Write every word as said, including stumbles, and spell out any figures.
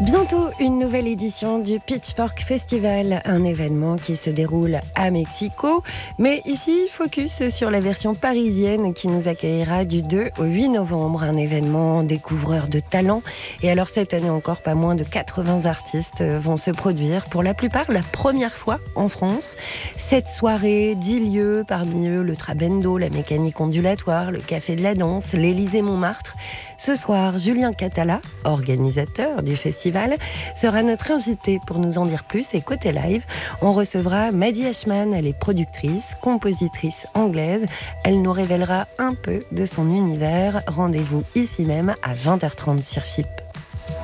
Bientôt une nouvelle édition du Pitchfork Festival, un événement qui se déroule à Mexico. Mais ici, focus sur la version parisienne qui nous accueillera du deux au huit novembre. Un événement découvreur de talents. Et alors cette année encore, pas moins de quatre-vingts artistes vont se produire. Pour la plupart, la première fois en France. Sept soirées, dix lieux, parmi eux le Trabendo, la mécanique ondulatoire, le Café de la Danse, l'Élysée-Montmartre. Ce soir, Julien Catala, organisateur du festival, sera notre invité pour nous en dire plus. Et côté live, on recevra Maddy Ashman. Elle est productrice, compositrice anglaise. Elle nous révélera un peu de son univers. Rendez-vous ici même à vingt heures trente sur F I P.